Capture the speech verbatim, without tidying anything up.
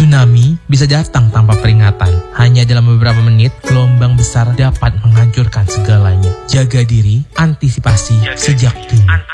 Tsunami bisa datang tanpa peringatan. Hanya dalam beberapa menit, gelombang besar dapat menghancurkan segalanya. Jaga diri, antisipasi sejak dini.